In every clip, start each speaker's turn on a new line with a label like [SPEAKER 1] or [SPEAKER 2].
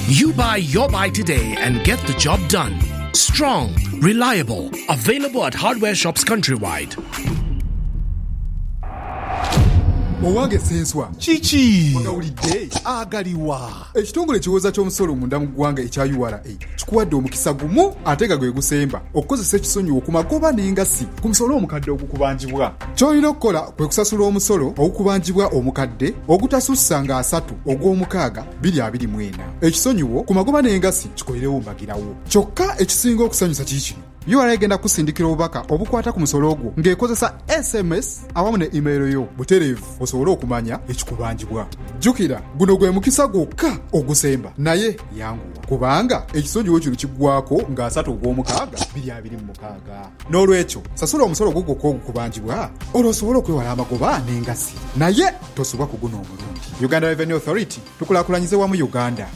[SPEAKER 1] You buy your buy today and get the job done. Strong, reliable, available at hardware shops countrywide.
[SPEAKER 2] Owange senswa
[SPEAKER 3] chichi
[SPEAKER 2] ogawulidde agaliwa ekitongole kiwoza ky'omusolo munda mu ggwanga ekya URA kikuwadde omukisa gumu ate nga gwe gusemba okukozesa ekisonyiwo ku magoba n'engasi ku musolo omukadde ogukubanjibwa ky'olina okukola kwe kusasula omusolo ogukubanjibwa omukadde ogutasussa nga 3 ogw'omukaaga 2024 ekisonyiwo ku magoba n'engasi kikolerewo mbagirawo kyokka ekisinga okusanyusa kiki URA egenda kusindikira obubaka obukwata ku musolo ogwo ng'ekozesa SMS awamu ne email yo butereevu osobole okumanya ekikubanjibwa. Jjukira guno gwe mukisa gwokka ogusemba naye yanguwa kubanga ekisonyiwo kino kiggwako nga 3 ogw'omukaaga 2026. N'olwekyo sasula omusolo gwo gwokka ogukubanjibwa olwosobole okwewala amagoba n'engasi naye tosobwa kuguna omulundi. Uganda Revenue Authority tukulaakulanyize wamu Uganda.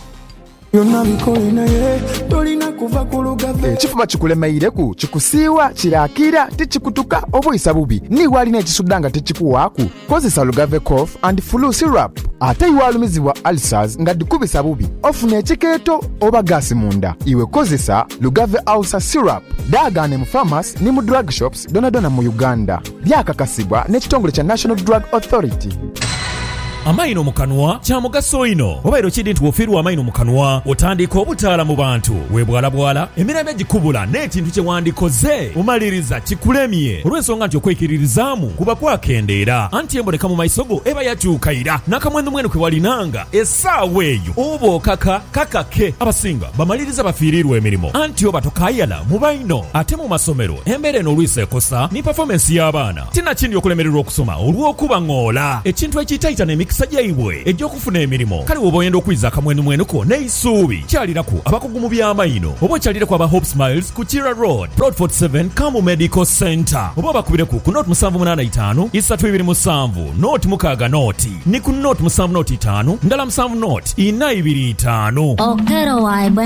[SPEAKER 3] Ekifuba kikulemeireku kikusiiwa kirakira tikikutuka obuyisa bubi niwalina ekisuddanga tekikuwaaku kozesa Lugave cough and flu syrup ate iwalumizibwa ulcers nga dikubisa bubi ofuna ekikeeto oba gaasi munda iwe kozesa Lugave ulcer syrup daagane mu pharmacy ne mu drug shops donadona mu Uganda byakakasibwa n'ekitongole kya National Drug Authority.
[SPEAKER 4] Amaino mu kanwa kya mugaso ino obairo kidi nti wofiirwa amaino mu kanwa otandika obutaala mu bantu webwalabwala emirembe gikubula n'ekintu kye wandikoze omaliriza kikulemye olw'ensonga nti okwekiririzaamu kuba kwakendeera anti emboneka mu maiso go eba yakyukayira n'akamwendo mwenu kwe walinanga essaawa eyo oba okaka kakake abasinga bamaliriza bafiirirwa emirimu anti oba tokayala mu baino ate mu masomero embeera eno olwisa ekosa ni performance y'abaana tinakindi okulemererwa okusoma olw'okuba ng'ola ekintu ekiyitaayita n'emikisa gyaibwe egy'okufuna emirimu kale woba oyenda okwiza akamwenu mwenuko n'eisuubi kyaliraku abakugu mu by'amaino oba okyaliraku aba Hope Smiles ku Kira Road Plot 47 Kambu Medical Center oba bakubireku ku Note 785 327 Note mukaaga Note ni ku Note 7 Note 5 ndala 7 Note 425
[SPEAKER 5] Okero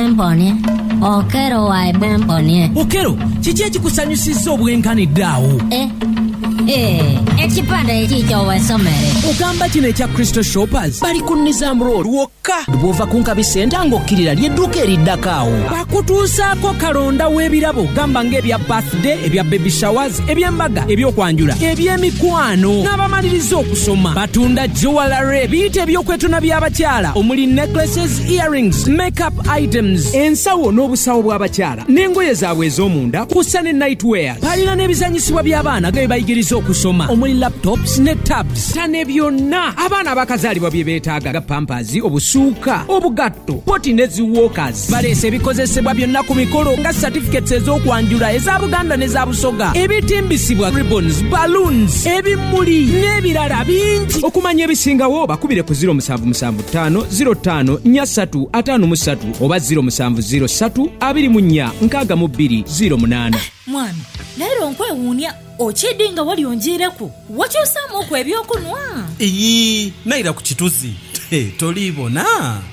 [SPEAKER 5] wa ebemponye
[SPEAKER 6] Okero kiki ekikusanyusizza obwenkaniddeawo
[SPEAKER 5] ekipande ekikyo wesomere
[SPEAKER 6] ogamba kino ekya Crystal Shoppers bali ku Nizam Road wokka bw'ova ku Nkabi Center ng'okkirira ly'edduuka eriddakaawo bakutuusaako kalonda w'ebirabo gamba ng'ebya birthday ebya baby showers eby'embaga eby'okwanjula eby'emikwano n'abamaliriza okusoma batunda jewelry biyite ebyokwetuna by'abakyala omuli necklaces earrings makeup items ensawo n'obusawo bw'abakyala n'engoye zaabwe ez'omunda kussa ne nightwear balina n'ebizanyisibwa by'abaana ge bayigiriza okusoma omuli laptops ne tabs ne byonna abaana abakazaalibwa bye beetaaga pampers obusuuka obugatto poti ne ziwokers baleese ebikozesebwa byonna ku mikolo nga certificates ez'okwanjula eza Buganda n'eza Busoga ebitimbisibwa ribbons balloons ebimuli n'ebirala bingi okumanya ebisingawo bakubire ku 0775054353 oba 0703246208
[SPEAKER 7] mwami naye nkwewuunya okidinga wali onjireku wakyusaamu okwo ebyokunwa
[SPEAKER 8] naira ku kituzi tolibona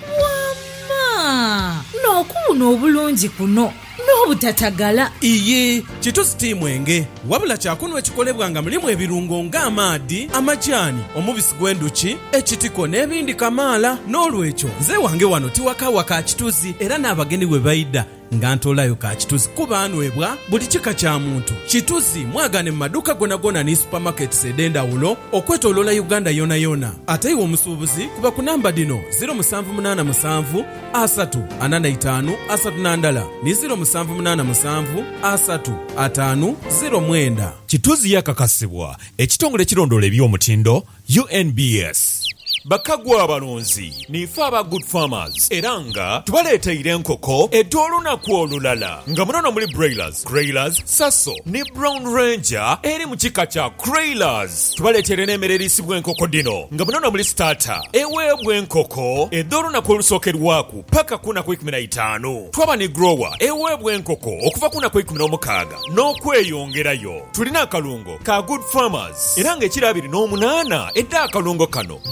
[SPEAKER 7] wamma n'okuwuna obulungi kuno n'obutatagala
[SPEAKER 8] kituzi timwenge wabula kyakunwa ekikolebwa nga mulimu ebirungo ng'amaadi amajaani omubisi gw'enduki ekitiko n'ebindi kamaala n'olwekyo nze wange wano tiwakawa ka kituzi era n'abagenyi bwe bayidda nga ntolayo ka kituzi kuba anwebwa buli kika kya muntu kituzi mwagane mu maduuka gona ne supermarkets ed'endawulo okwetooloola Uganda yona ate iwe omusuubuzi kuba ku namba dino 0787 345 39 ne 0787 355
[SPEAKER 4] kituzi yakakasibwa ekitongole kirondoola eby'omutindo UNBS bakagwa abalonzi nifa aba Good Farmers era nga tubaleeteyire enkoko ed'olunaku olulala nga munono muli Graylers, Sasso ne Brown Ranger eri mu kika kya Craylers tubaleetere n'emmere eriisibwa enkoko dino nga munono muli Starter eweebwa enkoko ed'olunaku olusookerwaku paka ku lunaku 15 twaba ne Grower eweebwa enkoko okuva ku lunaku 16 n'okweyongerayo tulina akalungo ka Good Farmers era ng'ekiri 28 edda akalungo kano litabula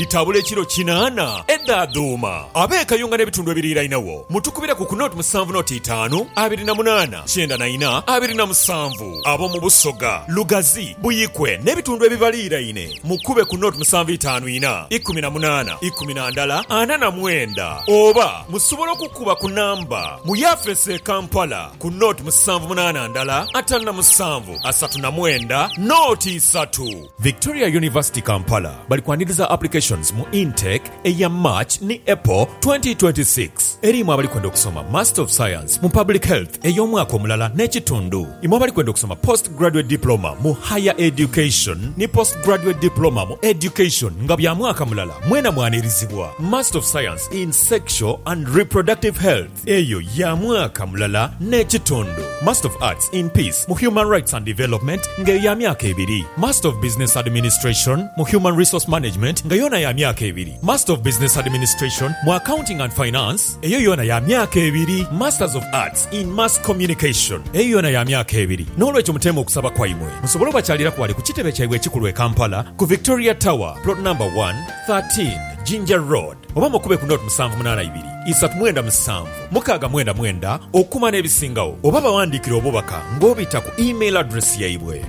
[SPEAKER 4] kilo 8 eddaaduma abeekayunga n'ebitundu ebiriirainawo mutukubira ku kunoti 7 noti 5 28 94 27 ab'omu Busoga Lugazi Buyikwe n'ebitundu ebibaliiraine mukube ku noti 754 18 10 49 oba musobola okukuba ku namba mu yafese Kampala ku noti 7 57 39 noti 3. Victoria University Kampala bali kwaniriza applications mu intake eya March ni April 2026. Erimu abali kwenda okusoma Master of Science mu Public Health ey'omwaka omulala n'ekitundu. Imu abali kwenda okusoma Postgraduate Diploma mu Higher Education ni Postgraduate Diploma mu Education nga bya mwaka mulala mwena mwanirizibwa. Master of Science in Sexual and Reproductive Health eyo ya mwaka mulala n'ekitundu. Master of Arts in Peace mu Human Rights and Development nga ya myaka 2. Master of Business Administration mu Human Resource Management nga yona ya myaka 2. Master of Business Administration mu Accounting and Finance eyo yona ya myaka 2. Masters of Arts in Mass Communication eyo yona ya myaka 2. N'olwekyo mutema okusaba kwaimwe musobola obakyalira kwali ku kitebe kyabwe ekikulu e Kampala ku Victoria Tower plot number 113 Ginger Road oba mukube ku noti 782 397 699 okuma n'ebisingawo oba bawandiikira obubaka ng'obita ku email address yaibwe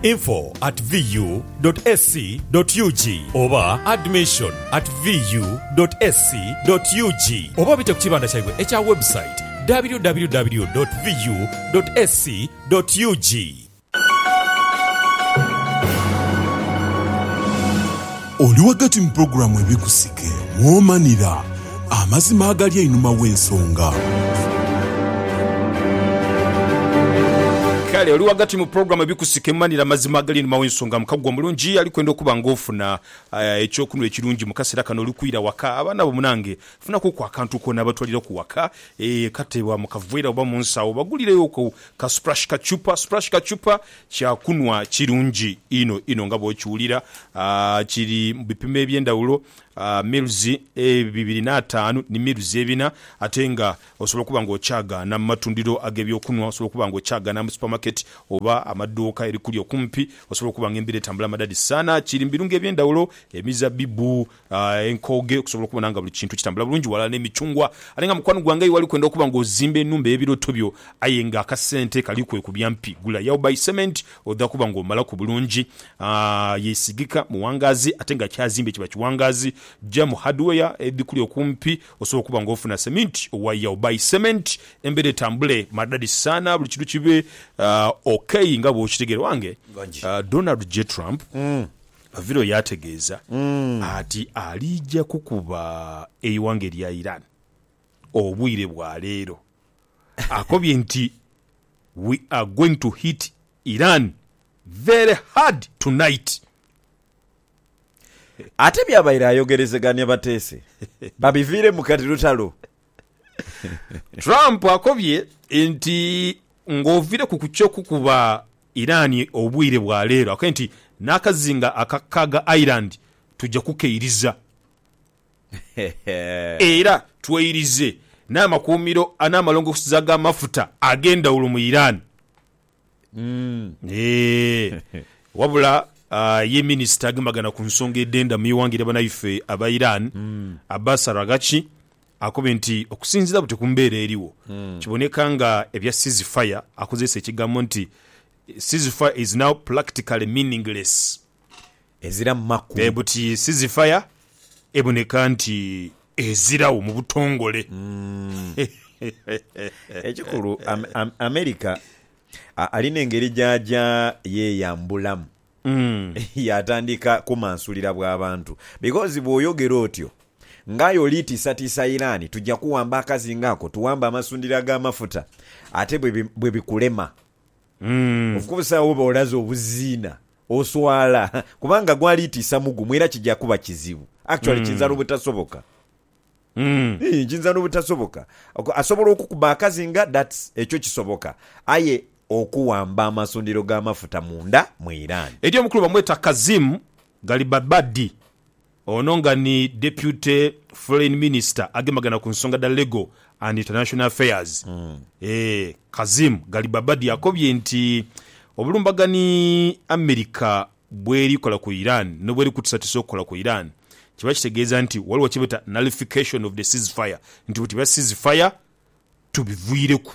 [SPEAKER 4] info@vu.sc.ug oba admission@vu.sc.ug oba bite ku kibanda kyaibwe ekya website www.vu.sc.ug.
[SPEAKER 9] Oli wakati mu programu ebikusike mwomanira amazima agali einuma w'ensonga.
[SPEAKER 10] Kale oli wagati mu programu ebikusike mmanira amazima agali einuma w'ensonga mukagwa mulungi ali kwenda okuba ng'ofuna ekyokunwa ekirungi mu kaseera kano oli kwira waka abaana bo munange funako ku akantu kona abatwalira ku waka katebwa mu kaveera oba mu nsawo bagulireyo ku ka splash kacupa kyakunwa kirungi ino nga bw'okiwulira kiri mu bipimo eby'endawulo miruzi 2.5 ni miruzi 4 ate nga osobola kuba ng'okyagaana mu matundiro ag'ebyokunwa osobola kuba ng'okyagaana mu supermarket oba amaduuka eri kuli okumpi osobola kuba ng'embira etambula madadi sana kiri mu birungo eby'endawulo emizabibu enkoge okusobola okuba nga buli kintu kitambula bulungi wala n'emicungwa ate nga mukwano gwange wali kwenda okuba ng'ozimba ennumba y'ebiroto byo aye nga akasente kali kwekubya mpi gula yawo by cement odda kuba ng'omala ku bulungi yesigika muwangazi ate nga kyazimba kiba kiwangazi jamu hardware ebikuli okumpi osobola kuba ng'ofuna cement owayawo by cement embere tambule madadi sana buli kintu kibe okay nga bw'okitegera wange Donald J. Trump aviro yategeeza ati alijja kukuba eiwange erya Iran obwire bwa leero akobye nti we are going to hit Iran very hard tonight.
[SPEAKER 11] Ate byabaire ayogerezeganya bateese babiviire mu kati lutalo.
[SPEAKER 10] Trump akobye nti ng'ovire ku kukuba Irani obwire bwa leero akobye nti n'akazinga akakaga Ireland tujja kukeiriza era tweyirize n'amakuumiro an'amalongoosa g'amafuta agenda ulu mu Iran. Wabula ye minisita agimagana ku nsonga edenda muyiwangire banaife aba Iran Abbas Araghchi akobye nti okusinziira bute ku mbeera eriwo kiboneka nga ebya ceasefire akozesa ekigambo nti ceasefire is now practically meaningless.
[SPEAKER 11] Ezira makku
[SPEAKER 10] buti ceasefire eboneka nti ezirawo mu butongole.
[SPEAKER 11] Ekikulu America alina engeri jaja yeyambulamu yatandika kumansulira bw'abantu because bw'oyogera otyo ngayo olitiisatiisa Irani tujja kuwamba akazinga ako tuwamba amasundira g'amafuta ate bwe bikulema okubusa oba olaza obuziina oswala kubanga gwalitiisa mugumu era kijja kuba kizibu actually kinza n'obutasoboka kinza n'obutasoboka asobola okukuba akazinga that's ekyo kisoboka aye okuwamba amasundiro g'amafuta munda mu Iran.
[SPEAKER 10] Eri omukulu bamweta Kazim Garibabadi ono nga ni deputy foreign minister agemagana ku nsonga da legal and international affairs. Kazim Garibabadi akobye nti obulumbagani America bweri kola ku Iran no bweri kutusatisa okola ku Iran kiba kitegeeza nti waliwo kibeta nullification of the ceasefire nti bwe ceasefire tubivuireku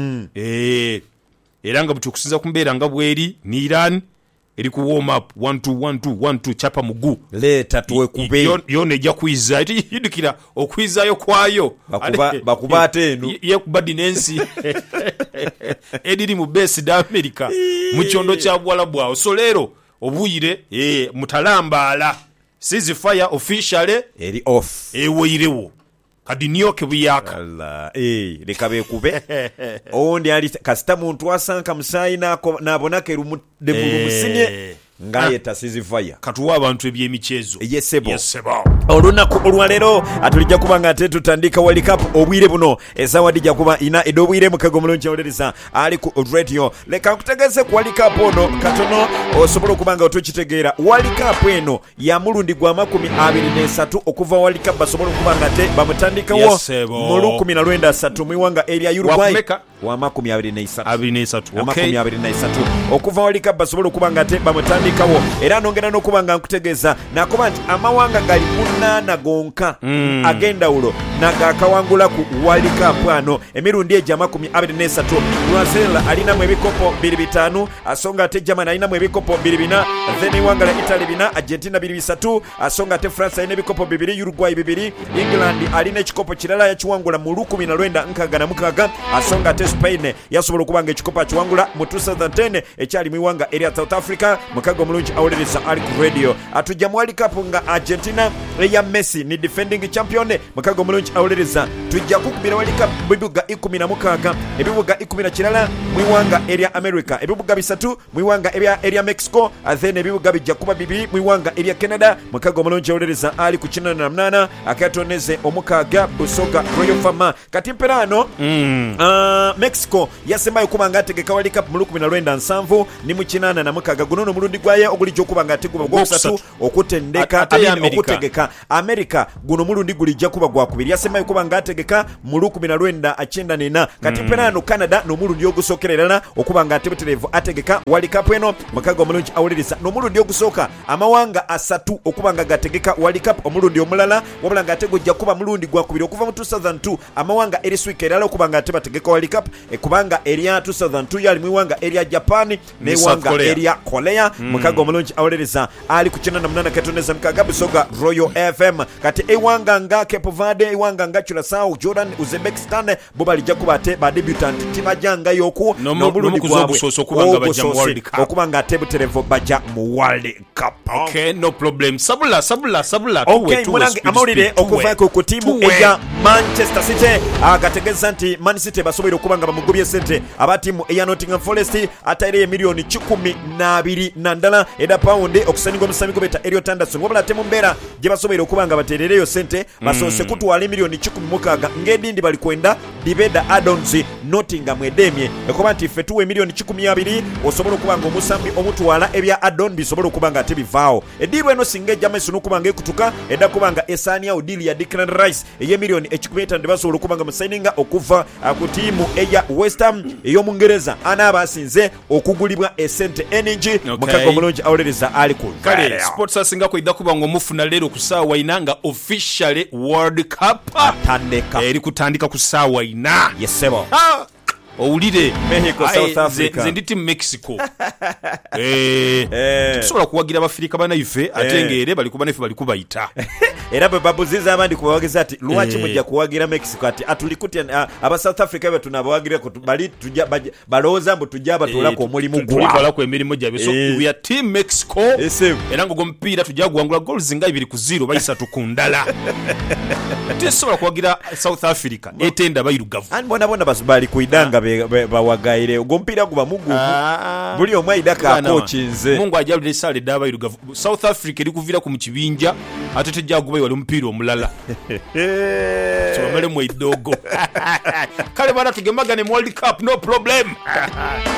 [SPEAKER 10] era nga butukusinza ku mbeera nga bweri ni Iran eri ku warm up 1-2 chapa mugu
[SPEAKER 11] leta tuwekube
[SPEAKER 10] yone ejja kwiza yidukira okwizayo kwayo
[SPEAKER 11] bakuba ate eno
[SPEAKER 10] yekubadi nensi ediri mu base da America mu kyondo kya bwala bwawo so leero obuyire mutalambala ceasefire officially
[SPEAKER 11] eri off
[SPEAKER 10] eweyirewo kadi nyoke buyaka
[SPEAKER 11] leka bekube ondi ali kasita muntu asanka musayi nabonake rumusimye ngaye tasizivaya
[SPEAKER 10] katuwa abantu ebyemichezo
[SPEAKER 11] yesebo olunaku olwaleero atulijja kuba nga ate tutandika World Cup obwire buno esawa dijja kuba ina edobwire mukago mulungi olereza ali ku radio leka kutegeze ku World Cup ono katono osobola okubanga otukitegeera World Cup eno ya mulundi gwa 23 okuva World Cup basobola okubanga ate bamutandikawo mu 1993 mwiwanga area Uruguay wa 23 okuva World Cup basobola okubanga ate bamutandikawo era nongera n'okubanga nkutegeeza nakuba nti amawanga gali munana gonka agenda ulo nagakawangula ku World Cup ano emirundi eja 23 Brazil alina mu ebikopo 25 asonga ate Germany alina mu ebikopo 24 then iwanga la Italy bina Argentina 23 asonga ate France alina ebikopo 2 Uruguay 2 England alina ekikopo kirala yakiwangula mu 1996 asonga ate Spain yasobola okubanga ekikopo akiwangula mu 2010 ekyali mu iwanga area South Africa mukago mulungi awulereza ali ku radio atujja mu World Cup nga Argentina eya Messi ni defending champion mukago mulungi awulereza tujja kukubira World Cup bibuga 16 ebibuga 10 kirala mu iwanga area America ebibuga 3 mu iwanga area Mexico then ebibuga bijja kuba 2 mu iwanga area Canada mukago mulungi awulereza ali ku 98 akatoneze omukaga busoga Royal Fama kati mperano Mexico yasemayo kubanga ategeka World Cup mu 1997 ni mu 8 guno mulundi gwaye ogulijja okubanga ateguba gw'osatu okutendeka okutegeka America guno mulundi gulijja kuba gwakubiri yasemayo kubanga ategeka mu 1994 kati penano Canada no mulundi ogusokererana okubanga atebeterevu ategeka World Cup eno mukago mulungi awuliriza no mulundi ogusooka amawanga asatu okubanga gategeka World Cup omulundi omulala wabulanga ategojja kuba mulundi gwakubiri okuva mu 2002 amawanga eri swika erala okubanga atebategeka World Cup ekubanga area 2002 yali mu iwanga area Japan ne wanga area Korea mukago mulungi awulereza ali ku 98 katoneza mukaga busoga Royal FM kati ewanga nga Cape Verde ewanga nga Curaçao Jordan Uzbekistan boba lijja kuba ate ba debutant tibajanga yoku no mulundi gwabwe
[SPEAKER 10] okubanga bajja mu World Cup
[SPEAKER 11] okubanga atebuterevo bajja mu World Cup
[SPEAKER 10] okay no problem sabula
[SPEAKER 11] okay munange amawulire okuva ku timu eya Manchester City agategeza nti Man City basobola okubanga bamugubye sente abatimu eya Nottingham Forest ataire milioni 12 nandala eda pound okusanirwa omusamigo beta Elliot Anderson wabula temu mbera gye basobola okubanga baterereyo sente basose kutwala milioni 16 ngedindi bali kwenda dibeda addons Nottingham edemye ekoba nti fetuwe milioni 12 osobola okubanga omusambi omutwala ebya addon bisobola okubanga atebivaawo edibu eno singeja meso nokubanga ekutuka eda kubanga esania odili ya Declan Rice eye milioni 15 ndibasobola okubanga musaininga okuva ku timu eya West Ham ey'omungereza anaba asinze okugulibwa esente energy mukago mulungi awulereza ali ku
[SPEAKER 10] kale sports asinga ko iddakuba ngo mufuna lero ku saawa inanga officially World Cup
[SPEAKER 11] atandika
[SPEAKER 10] eri kutandika ku saawa ina
[SPEAKER 11] yesebo
[SPEAKER 10] owulire
[SPEAKER 11] Mexico South Africa
[SPEAKER 10] nze nditi Mexico tusobola kuwagira abafirika banaife ate ngere bali kuba naife bali kubayita
[SPEAKER 11] era babuziza abandi kubawagiza ati lwaki mujja kuwagira Mexico ati atulikuti aba South Africa betu nabawagira ko bali tujja balooza mbu tujja batolako omulimu gwa
[SPEAKER 10] tulikola ku emirimu gyabe so we are team Mexico era ngo mpira tujja kuwangula goals nga 2-0 bayisa tukundala ate sobola kuwagira South Africa etenda bayirugavu
[SPEAKER 11] ani bona basubali kuidanga bawagaire ugompira kuba mugumu buli omwe idaka akokinze
[SPEAKER 10] mungu ajalule sale daba irugavu South Africa eri kuvira ku mukibinja ate tejja kuba wali mpira omulala so male mu idogo kale bana tugemagane mu World Cup no problem